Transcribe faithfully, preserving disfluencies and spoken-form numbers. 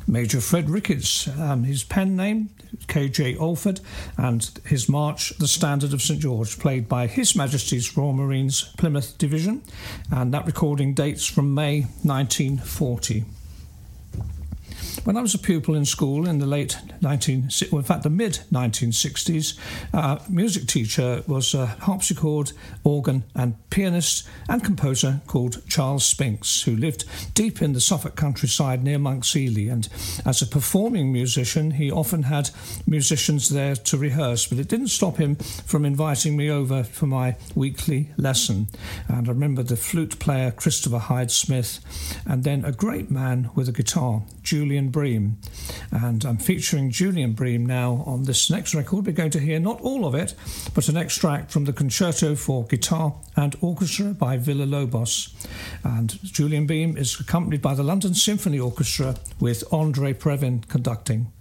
Major Fred Ricketts, um, his pen name, K J Alford, and his march, The Standard of St George, played by His Majesty's Royal Marines Plymouth Division, and that recording dates from May nineteen forty. When I was a pupil in school in the late nineteen, well, in fact the mid nineteen sixties, uh, music teacher was a harpsichord, organ and pianist and composer called Charles Spinks, who lived deep in the Suffolk countryside near Monk's Ely, and as a performing musician he often had musicians there to rehearse, but it didn't stop him from inviting me over for my weekly lesson. And I remember the flute player Christopher Hyde Smith, and then a great man with a guitar, Julian Bream. And I'm featuring Julian Bream now on this next record. We're going to hear not all of it, but an extract from the Concerto for Guitar and Orchestra by Villa-Lobos. And Julian Bream is accompanied by the London Symphony Orchestra with Andre Previn conducting.